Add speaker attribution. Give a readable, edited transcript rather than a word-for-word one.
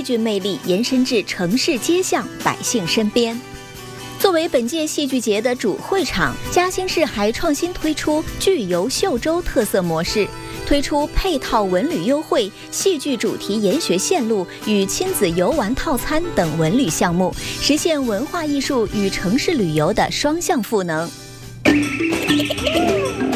Speaker 1: 剧魅力延伸至城市街巷、百姓身边。作为本届戏剧节的主会场，嘉兴市还创新推出剧游秀洲特色模式，推出配套文旅优惠、戏剧主题研学线路与亲子游玩套餐等文旅项目，实现文化艺术与城市旅游的双向赋能。